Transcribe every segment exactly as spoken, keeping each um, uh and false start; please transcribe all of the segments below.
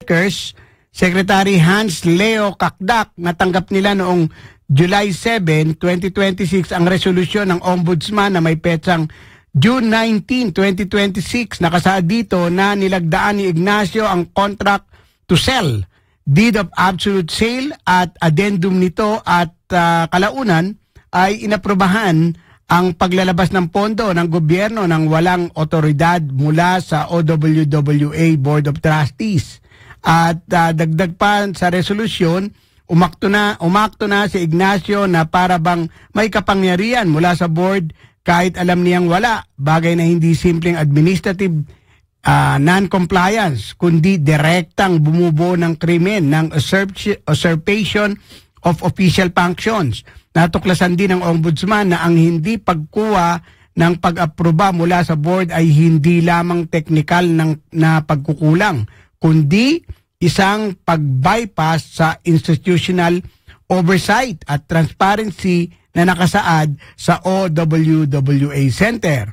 Secretary Hans Leo Kakdak, natanggap nila noong July seventh, twenty twenty-six ang resolusyon ng Ombudsman na may petsang June nineteenth, twenty twenty-six. Nakasaad dito na nilagdaan ni Ignacio ang contract to sell, deed of absolute sale at addendum nito at uh, kalaunan ay inaprubahan ang paglalabas ng pondo ng gobyerno ng walang otoridad mula sa O W W A Board of Trustees. At uh, dagdag pa sa resolusyon, umakto na, umakto na si Ignacio na para bang may kapangyarihan mula sa board kahit alam niyang wala, bagay na hindi simpleng administrative uh, non-compliance, kundi direktang bumubuo ng krimen ng usurp- usurpation of official functions. Natuklasan din ng Ombudsman na ang hindi pagkuha ng pag-aproba mula sa board ay hindi lamang teknikal ng, na pagkukulang, kundi isang pag-bypass sa institutional oversight at transparency na nakasaad sa O W W A Center.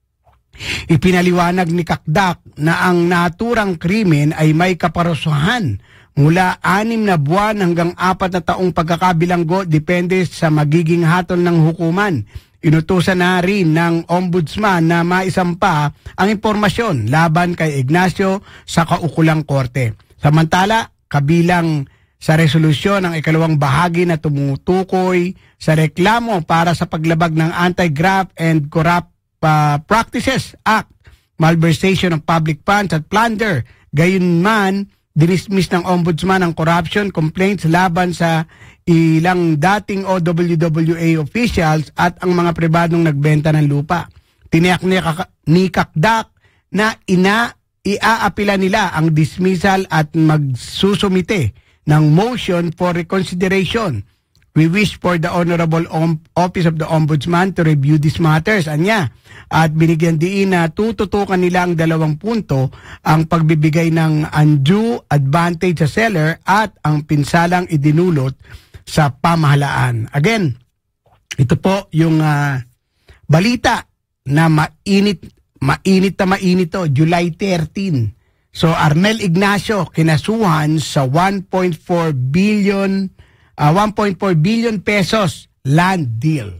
Ipinaliwanag ni Kakdak na ang naturang krimen ay may kaparusahan mula anim na buwan hanggang apat na taong pagkakabilanggo depende sa magiging hatol ng hukuman. Inutusan na rin ng Ombudsman na maisampa ang impormasyon laban kay Ignacio sa kaukulang korte. Samantala, kabilang sa resolusyon ng ikalawang bahagi na tumutukoy sa reklamo para sa paglabag ng Anti-Graft and Corrupt uh, Practices Act, malversation of public funds at plunder. Gayunman, dinismiss ng Ombudsman ang corruption complaints laban sa ilang dating O W W A officials at ang mga pribadong nagbenta ng lupa. Tiniyak ni Kakdak na ina iaapila nila ang dismissal at magsusumite ng motion for reconsideration. We wish for the Honorable Om- Office of the Ombudsman to review these matters, anya. At binigyan diin na tututukan nila ang dalawang punto, ang pagbibigay ng undue advantage sa seller at ang pinsalang idinulot sa pamahalaan. Again, ito po yung uh, balita na mainit, mainit na mainit to, July thirteenth. So Arnel Ignacio kinasuhan sa one point four billion uh, one point four billion pesos land deal.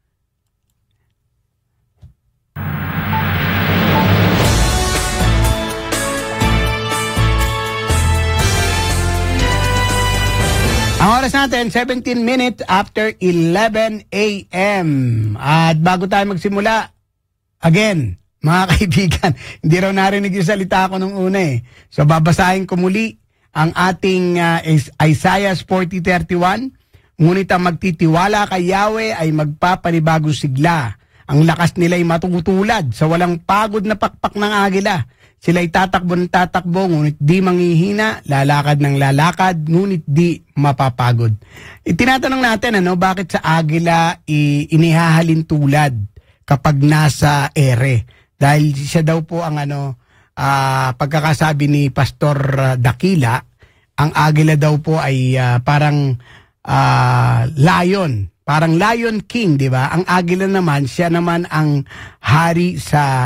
Ang oras natin, seventeen minutes after eleven a.m. At bago tayo magsimula, again, mga kaibigan, hindi raw narinig yung salita ko nung una eh. So babasahin ko muli ang ating uh, Isaiah forty thirty-one. Ngunit ang magtitiwala kay Yahweh ay magpapanibagong sigla. Ang lakas nila ay matutulad sa walang pagod na pakpak ng agila. Sila ay tatakbo ng tatakbo, ngunit di manghihina, lalakad ng lalakad, ngunit di mapapagod. Itinatanong natin, ano, bakit sa agila inihahalin tulad kapag nasa ere? Dahil siya daw po ang ano, uh, pagkakasabi ni Pastor uh, Dakila, ang agila daw po ay uh, parang uh, lion, parang Lion King, di ba? Ang agila naman, siya naman ang hari sa